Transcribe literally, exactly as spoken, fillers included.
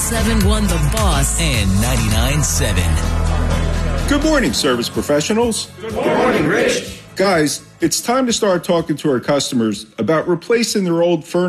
seven one The Boss and ninety-nine point seven. Good morning, service professionals. Good morning, Rich. Guys, it's time to start talking to our customers about replacing their old furniture